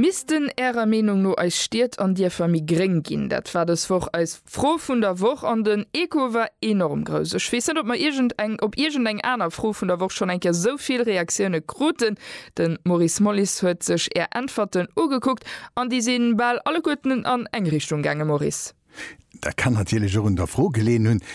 Missten Ärer Menung no als stiert an Dir Fami gering ginn. Dat war das woch als froh vun der Woch an den Eko war enorm grös. Ich weiß nicht, ob irgendein einer froh vun der Woch schon enke soviel Reaktionune kruten. Den Maurice Mollis huet sech Antworten ugeguckt an die sinn ball alle Guten an Engrichtung gange Maurice. Da kann natürlich schon der froh gelehnt hun,